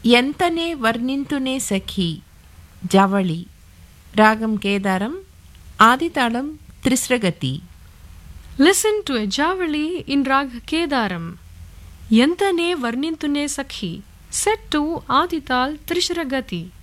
ఎంతనే వర్ణింతునే సఖి జవళి రాగం Kedaram ఆదితాళం త్రిశ్రగతి. Listen to a Javali in Rag Kedaram. Yantane Varnintune Sakhi, set to Adital Trishragati.